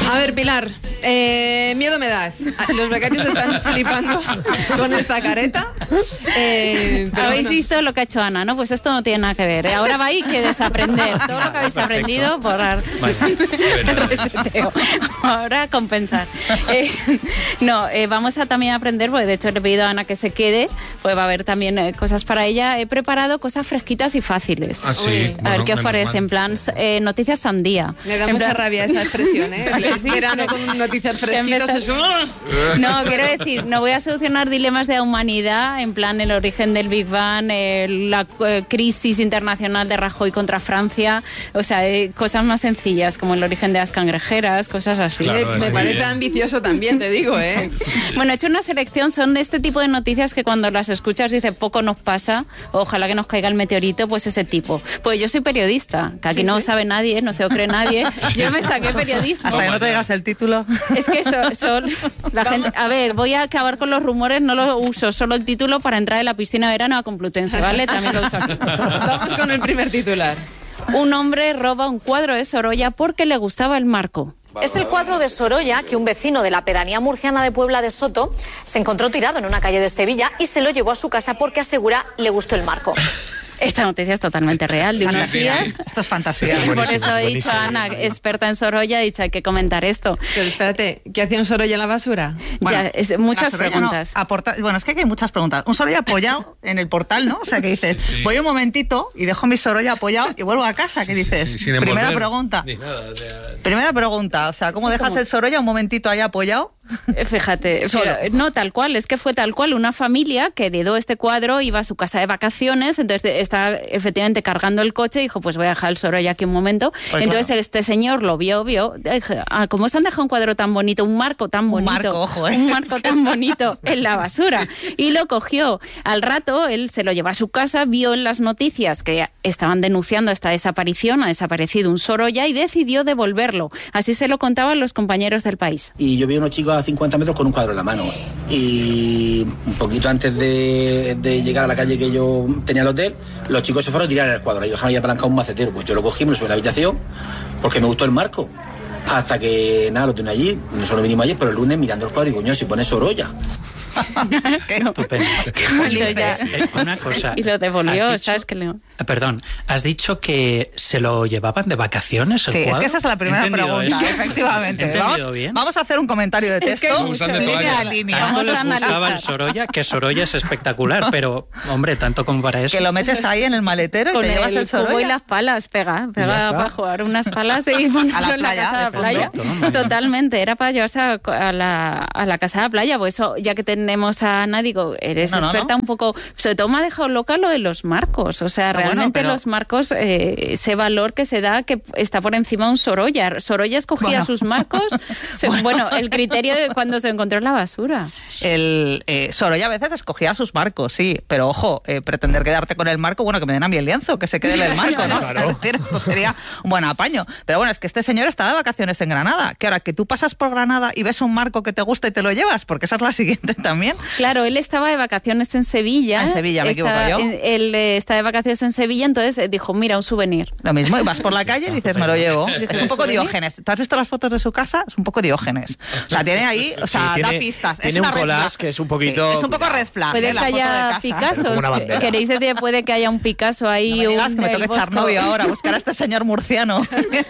A ver, Pilar, miedo me das. Los becarios están flipando con esta careta. Habéis visto lo que ha hecho Ana, ¿no? Pues esto no tiene nada que ver. Ahora vais que desaprender todo lo que habéis aprendido por el reseteo. Ahora compensar. Vamos a también aprender, porque de hecho le he pedido a Ana que se quede, pues va a haber también cosas para ella. He preparado cosas fresquitas y fáciles. Ah, sí. A ver qué os parece, en plan noticias sandía. Me da mucha rabia esa expresión, ¿eh? El verano con noticias fresquitas. No, quiero decir, no voy a solucionar dilemas de la humanidad, en plan el origen del Big Bang, la crisis internacional de Rajoy contra Francia, o sea, cosas más sencillas, como el origen de las cangrejeras, cosas así. Claro, me parece ambicioso también, te digo, ¿eh? Bueno, he hecho una selección, son de este tipo de noticias que cuando las escuchas dices, poco nos pasa, ojalá que nos caiga el meteorito, pues ese tipo. Pues yo soy periodista, que aquí no sabe nadie, no se lo cree nadie, yo me saqué periodismo. Hasta que no te digas el título. Es que la gente, a ver, voy a acabar con los rumores, no lo uso, solo el título para entrar en la piscina de verano a Complutense, ¿vale? También lo uso aquí. Vamos con el primer titular. Un hombre roba un cuadro de Sorolla porque le gustaba el marco. Es el cuadro de Sorolla que un vecino de la pedanía murciana de Puebla de Soto se encontró tirado en una calle de Sevilla y se lo llevó a su casa porque asegura le gustó el marco. Esta noticia es totalmente real, de unas días. Esto es fantasía. Por eso he dicho a Ana, experta en Sorolla, he dicho hay que comentar esto. Pero espérate, ¿qué hacía un Sorolla en la basura? Bueno, muchas preguntas. Bueno, es que hay muchas preguntas. Un Sorolla apoyado en el portal, ¿no? O sea, que dices, voy un momentito y dejo mi Sorolla apoyado y vuelvo a casa. ¿Qué dices? Primera pregunta. Primera pregunta, o sea, ¿cómo dejas el Sorolla un momentito ahí apoyado? Fíjate, pero, no tal cual, es que fue tal cual una familia que heredó este cuadro, iba a su casa de vacaciones, entonces estaba efectivamente cargando el coche y dijo, pues voy a dejar el Sorolla aquí un momento. Pues entonces claro, este señor lo vio, ¿cómo se han dejado un cuadro tan bonito, un marco tan bonito, un marco tan bonito en la basura? Y lo cogió. Al rato él se lo llevó a su casa, vio en las noticias que estaban denunciando esta desaparición, ha desaparecido un Sorolla y decidió devolverlo. Así se lo contaban los compañeros del País. Y yo vi a unos chicos a 50 metros con un cuadro en la mano y un poquito antes de llegar a la calle que yo tenía el hotel, los chicos se fueron a tirar el cuadro y dejaron ahí apalancado un macetero. Pues yo lo cogí, me lo subí a la habitación porque me gustó el marco, hasta que nada, lo tenía allí. Nosotros vinimos allí, pero el lunes mirando el cuadro y coño, si pone Sorolla. Qué estupendo. Una cosa. Y lo devolvió, ¿sabes qué, León? Perdón, has dicho que se lo llevaban de vacaciones el cuadro. Es que esa es la primera pregunta, efectivamente. Vamos a hacer un comentario de texto. Línea a línea. Tanto les gustaba el Sorolla, que Sorolla es espectacular, pero, hombre, tanto como para eso. Que lo metes ahí en el maletero y te llevas el Sorolla. Con el cubo y las palas, pega para jugar unas palas y ponerlo a la en la casa de la playa. Totalmente, era para llevarse a la casa de la playa, pues eso, ya que tenemos a Ana, digo, eres experta un poco, sobre todo me ha dejado loca lo de los marcos, o sea, realmente los marcos, ese valor que se da, que está por encima de un Sorolla. Sorolla escogía sus marcos, el criterio de cuando se encontró en la basura. El Sorolla a veces escogía sus marcos, sí, pero ojo, pretender quedarte con el marco, bueno, que me den a mí el lienzo, que se quede en el marco, ¿no? Claro. Es decir, esto sería un buen apaño. Pero bueno, es que este señor está de vacaciones en Granada, que ahora que tú pasas por Granada y ves un marco que te gusta y te lo llevas, porque esa es la siguiente también. Claro, él estaba de vacaciones en Sevilla. En Sevilla, me equivoco yo. Él está de vacaciones en Sevilla, entonces dijo, mira, un souvenir. Lo mismo, y vas por la calle y dices, me lo llevo. Es un poco Diógenes. ¿Tú has visto las fotos de su casa? Es un poco Diógenes. O sea, tiene ahí, o sea, da pistas. Tiene un collage que es un poquito... Sí, es un poco red flag. Puede que haya Picasso. ¿Queréis decir, puede que haya un Picasso ahí? No me digas que me toque echar novio ahora, buscar a este señor murciano.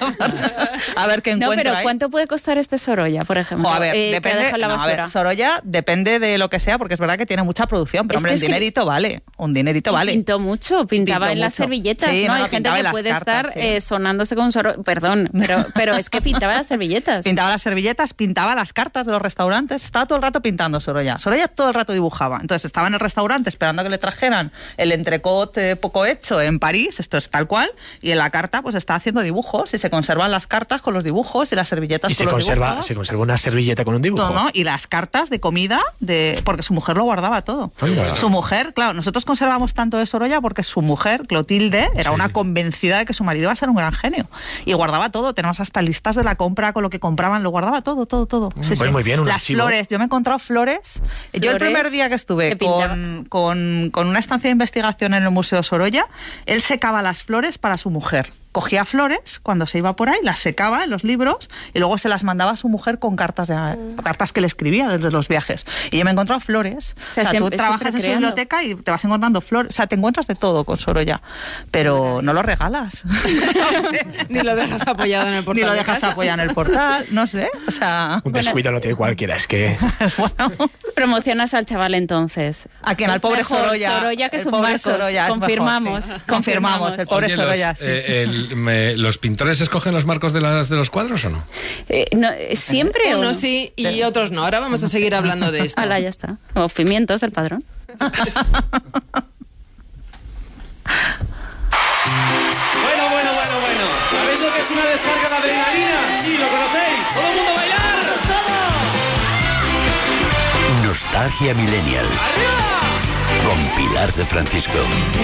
A ver qué encuentra. No, pero ¿cuánto puede costar este Sorolla, por ejemplo? A ver, depende. A ver, Sorolla depende de lo que sea, porque es verdad que tiene mucha producción, pero hombre, un dinerito vale. Un dinerito vale. Pintó mucho, pintaba en las servilletas, sí, ¿no? Hay gente que puede estar sonándose con un Sorolla. Perdón, pero es que pintaba las servilletas. Pintaba las servilletas, pintaba las cartas de los restaurantes, estaba todo el rato pintando Sorolla. Sorolla todo el rato dibujaba. Entonces estaba en el restaurante esperando a que le trajeran el entrecot poco hecho en París, esto es tal cual, y en la carta pues está haciendo dibujos y se conservan las cartas con los dibujos y las servilletas con los dibujos. Se conserva una servilleta con un dibujo. Todo, ¿no? Y las cartas de comida, porque su mujer lo guardaba todo. Su mujer, claro, nosotros conservamos tanto de Sorolla porque su mujer, Clotilde, era una convencida de que su marido iba a ser un gran genio. Y guardaba todo, tenemos hasta listas de la compra con lo que compraban, lo guardaba todo. Sí, pues muy bien, las flores, yo me he encontrado flores. Yo el primer día que estuve con una estancia de investigación en el Museo Sorolla, él secaba las flores para su mujer. cogía flores cuando se iba por ahí, las secaba en los libros y luego se las mandaba a su mujer con cartas que le escribía desde los viajes. Y yo me he encontrado flores. O sea, tú trabajas en su biblioteca y te vas encontrando flores. O sea, te encuentras de todo con Sorolla, pero no lo regalas. Ni lo dejas apoyado en el portal. Ni lo dejas apoyado en el portal, no sé. O sea, un descuido lo tiene cualquiera, es que... bueno. Promocionas al chaval entonces. ¿A quién? Al pobre Sorolla. Sorolla, que es un Marcos. Sorolla, confirmamos. Sí. Confirmamos, el pobre Sorolla. Sí. ¿Los pintores escogen los marcos de los cuadros o no? No siempre. Unos sí y otros no. Ahora vamos a seguir hablando de esto. Hala, ya está. O pimientos del padrón. Bueno. ¿Sabéis lo que es una descarga de adrenalina? Sí, lo conocéis. ¡Todo el mundo a bailar! Nostalgia Millennial. ¡Arriba! Con Pilar de Francisco.